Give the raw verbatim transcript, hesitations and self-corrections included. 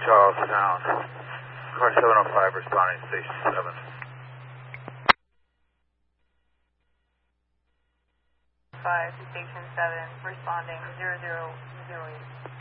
Charlestown. Car seven oh five responding to station seven. five to station seven, responding zero zero zero eight.